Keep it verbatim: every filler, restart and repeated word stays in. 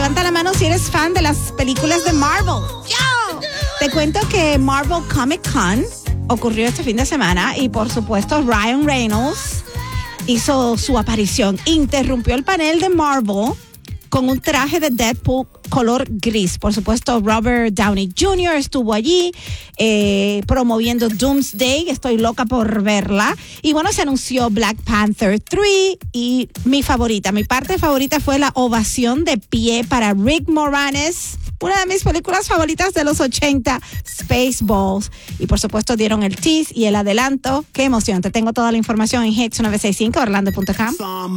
Levanta la mano si eres fan de las películas de Marvel. ¡Yo! Te cuento que Marvel Comic Con ocurrió este fin de semana y por supuesto Ryan Reynolds hizo su aparición. Interrumpió el panel de Marvel con un traje de Deadpool color gris. Por supuesto, Robert Downey junior estuvo allí eh, promoviendo Doomsday. Estoy loca por verla. Y bueno, se anunció Black Panther tres y mi favorita, mi parte favorita fue la ovación de pie para Rick Moranis, una de mis películas favoritas de los ochenta, Spaceballs. Y por supuesto dieron el tease y el adelanto. ¡Qué emoción! Te tengo toda la información en hits nueve sesenta y cinco orlando punto com.